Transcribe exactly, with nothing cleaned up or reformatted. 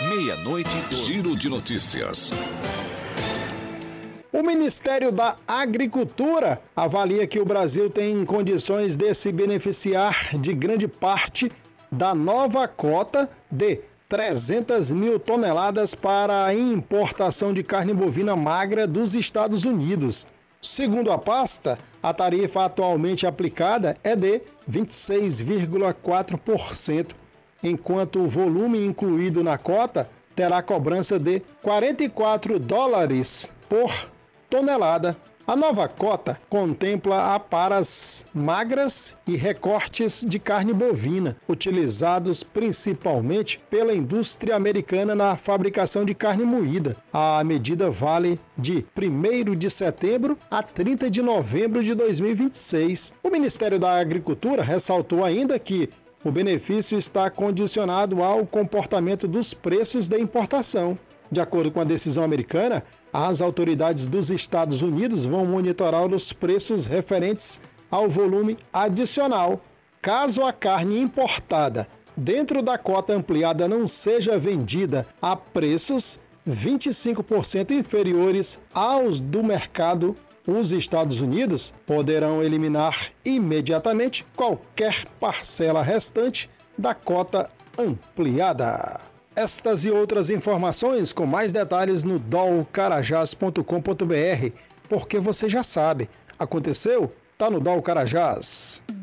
Meia-noite e doze. Giro de notícias. O Ministério da Agricultura avalia que o Brasil tem condições de se beneficiar de grande parte da nova cota de trezentas mil toneladas para a importação de carne bovina magra dos Estados Unidos. Segundo a pasta, a tarifa atualmente aplicada é de vinte e seis vírgula quatro por cento, enquanto o volume incluído na cota terá cobrança de quarenta e quatro dólares por tonelada. A nova cota contempla aparas magras e recortes de carne bovina, utilizados principalmente pela indústria americana na fabricação de carne moída. A medida vale de primeiro de setembro a trinta de novembro de dois mil e vinte e seis. O Ministério da Agricultura ressaltou ainda que o benefício está condicionado ao comportamento dos preços da importação. De acordo com a decisão americana, as autoridades dos Estados Unidos vão monitorar os preços referentes ao volume adicional. Caso a carne importada dentro da cota ampliada não seja vendida a preços vinte e cinco por cento inferiores aos do mercado, os Estados Unidos poderão eliminar imediatamente qualquer parcela restante da cota ampliada. Estas e outras informações com mais detalhes no dol carajás ponto com ponto br, porque você já sabe, aconteceu? Tá no Dol Carajás.